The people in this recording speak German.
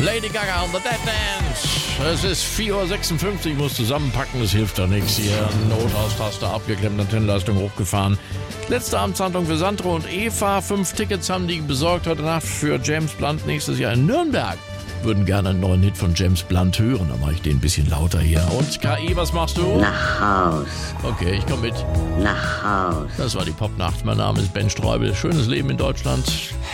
Lady Gaga on the Dead Dance. Es ist 4.56 Uhr, ich muss zusammenpacken, das hilft doch nichts hier. Notaus-Taste abgeklemmt, Antennenleistung hochgefahren. Letzte Amtshandlung für Sandro und Eva. 5 Tickets haben die besorgt heute Nacht für James Blunt nächstes Jahr in Nürnberg. Würden gerne einen neuen Hit von James Blunt hören, dann mache ich den ein bisschen lauter hier. Und KI, was machst du? Nach Haus. Okay, ich komme mit. Nach Haus. Das war die Popnacht. Mein Name ist Ben Streubel. Schönes Leben in Deutschland.